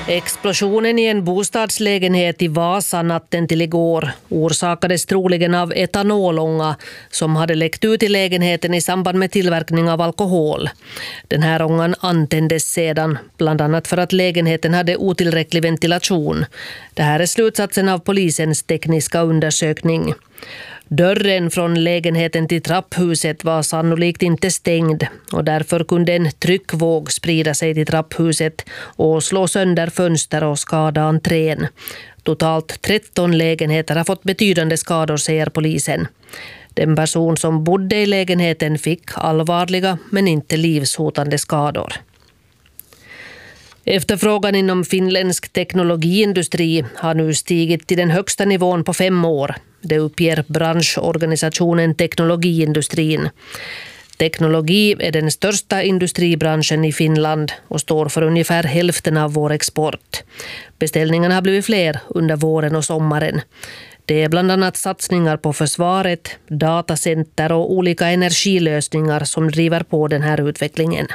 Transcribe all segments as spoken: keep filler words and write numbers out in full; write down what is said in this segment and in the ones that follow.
Explosionen i en bostadslägenhet i Vasa natten till igår orsakades troligen av etanolånga som hade läckt ut i lägenheten i samband med tillverkning av alkohol. Den här ångan antändes sedan, bland annat för att lägenheten hade otillräcklig ventilation. Det här är slutsatsen av polisens tekniska undersökning. Dörren från lägenheten till trapphuset var sannolikt inte stängd och därför kunde en tryckvåg sprida sig till trapphuset och slå sönder fönster och skada entrén. Totalt tretton lägenheter har fått betydande skador, säger polisen. Den person som bodde i lägenheten fick allvarliga men inte livshotande skador. Efterfrågan inom finländsk teknologiindustri har nu stigit till den högsta nivån på fem år. Det uppger branschorganisationen Teknologiindustrin. Teknologi är den största industribranschen i Finland och står för ungefär hälften av vår export. Beställningarna har blivit fler under våren och sommaren. Det är bland annat satsningar på försvaret, datacenter och olika energilösningar som driver på den här utvecklingen.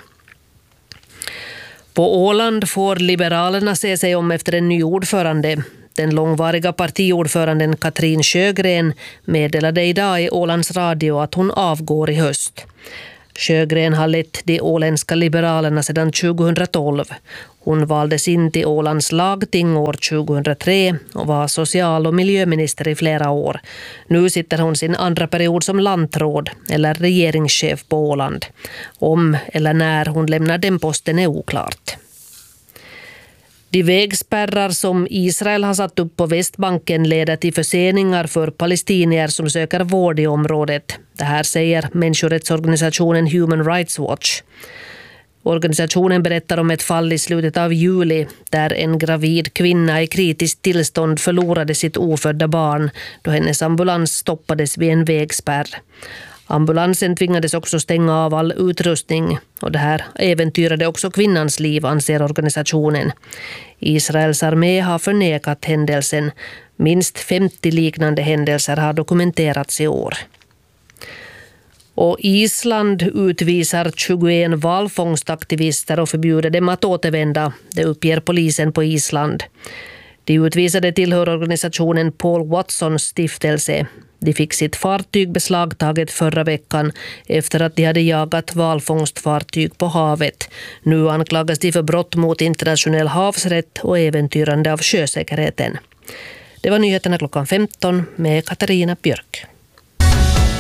På Åland får Liberalerna se sig om efter en ny ordförande. Den långvariga partiordföranden Katrin Sjögren meddelade idag i Ålands radio att hon avgår i höst. Sjögren har lett de åländska liberalerna sedan tjugohundratolv. Hon valdes in till Ålands lagting år tjugohundratre och var social- och miljöminister i flera år. Nu sitter hon sin andra period som lantråd eller regeringschef på Åland. Om eller när hon lämnar den posten är oklart. De vägspärrar som Israel har satt upp på Västbanken leder till förseningar för palestinier som söker vård i området. Det här säger människorättsorganisationen Human Rights Watch. Organisationen berättar om ett fall i slutet av juli där en gravid kvinna i kritiskt tillstånd förlorade sitt ofödda barn då hennes ambulans stoppades vid en vägspärr. Ambulansen tvingades också stänga av all utrustning och det här äventyrade också kvinnans liv, anser organisationen. Israels armé har förnekat händelsen. Minst femtio liknande händelser har dokumenterats i år. Och Island utvisar tjugoen valfångstaktivister och förbjuder dem att återvända, det uppger polisen på Island. De utvisade tillhör organisationen Paul Watsons stiftelse. De fick sitt fartyg beslagtaget förra veckan efter att de hade jagat valfångstfartyg på havet. Nu anklagas de för brott mot internationell havsrätt och äventyrande av sjösäkerheten. Det var nyheterna klockan femton med Katarina Björk.